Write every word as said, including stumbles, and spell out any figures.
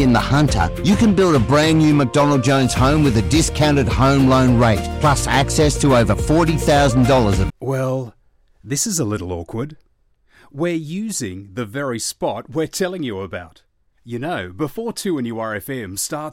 In the Hunter, you can build a brand new McDonald Jones home with a discounted home loan rate, plus access to over forty thousand dollars of... Well, this is a little awkward. We're using the very spot we're telling you about. You know, before two N U R F M starts